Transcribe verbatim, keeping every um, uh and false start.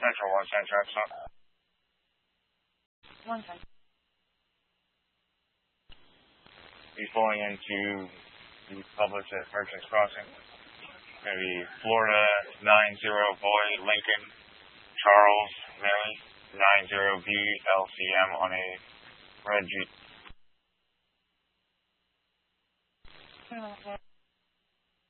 Central one Central. One Central. He's pulling into the Publix at Merchants Crossing. Going to be Florida nine zero Boy Lincoln Charles Mary nine zero B L C M on a red Jeep.